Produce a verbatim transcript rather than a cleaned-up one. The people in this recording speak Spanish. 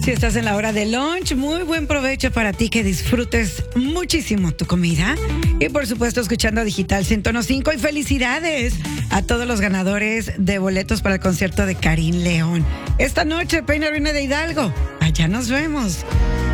Si estás en la hora de lunch, muy buen provecho para ti, que disfrutes muchísimo tu comida. Y por supuesto, escuchando Digital ciento uno punto cinco. Y felicidades a todos los ganadores de boletos para el concierto de Karim León. Esta noche, Peña Reina de Hidalgo. Allá nos vemos.